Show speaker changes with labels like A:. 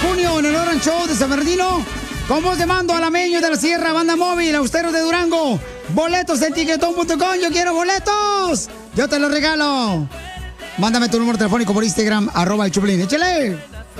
A: junio en el Orange Show de San Bernardino. Con voz de mando, Alameños de la Sierra, Banda Móvil, Austeros de Durango. Boletos en tiquetón.com. Yo quiero boletos. Yo te los regalo. Mándame tu número telefónico por Instagram, @el Choplin. ¡Échale!